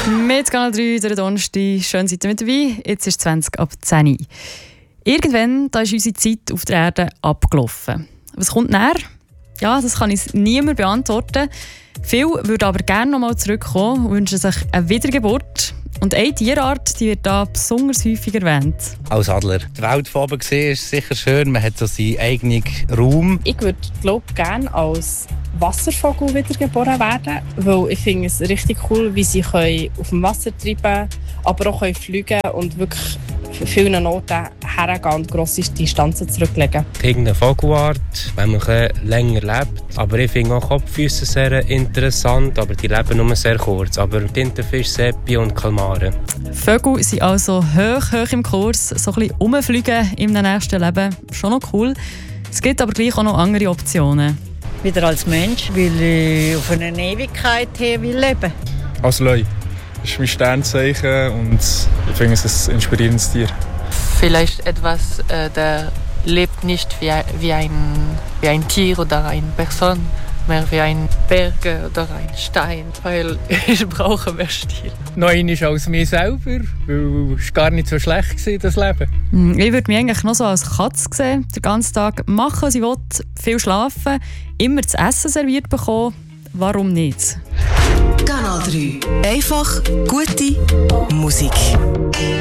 Mit Kanal 3 der Donnerstag. Schön seid ihr mit dabei. Jetzt ist 20 ab 10 Uhr. Irgendwann da ist unsere Zeit auf der Erde abgelaufen. Was kommt näher? Ja, das kann uns niemand beantworten. Viele würden aber gerne noch mal zurückkommen und wünschen sich eine Wiedergeburt. Und eine Tierart, die wird da besonders häufig erwähnt. Als Adler. Die Welt von oben gesehen ist sicher schön. Man hat so seinen eigenen Raum. Ich würde gerne als Wasservogel wiedergeboren werden, weil ich finde es richtig cool, wie sie auf dem Wasser treiben können, aber auch fliegen und wirklich für viele Noten hergehen und grosse Distanzen zurücklegen. Irgendeine Vogelart, wenn man länger lebt. Aber ich finde auch Kopffüße sehr interessant, aber die leben nur sehr kurz. Aber Tintenfisch, Seppi und Kalmare. Vögel sind also hoch im Kurs, so ein bisschen rumfliegen im nächsten Leben. Schon noch cool. Es gibt aber gleich auch noch andere Optionen. Wieder als Mensch, weil ich auf eine Ewigkeit her leben will. Als Löwe. Das ist mein Sternzeichen und ich finde es ein inspirierendes Tier. Vielleicht etwas, der lebt nicht wie ein Tier oder eine Person, mehr wie ein Berg oder ein Stein, weil ich brauche mehr Stil. Noch einmal als mir selber, weil es gar nicht so schlecht war, das Leben. Ich würde mich eigentlich noch so als Katze sehen, den ganzen Tag machen, was ich will, viel schlafen, immer das Essen serviert bekommen. Warum nicht? Kanal 3. Einfach gute Musik.